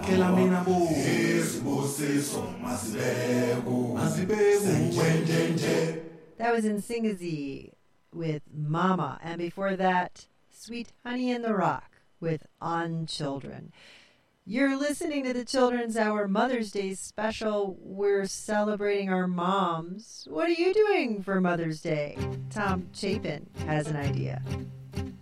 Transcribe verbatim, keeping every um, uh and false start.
That was in Singazi with Mama, and before that, Sweet Honey in the Rock with On Children. You're listening to the Children's Hour Mother's Day special. We're celebrating our moms. What are you doing for Mother's Day? Tom Chapin has an idea.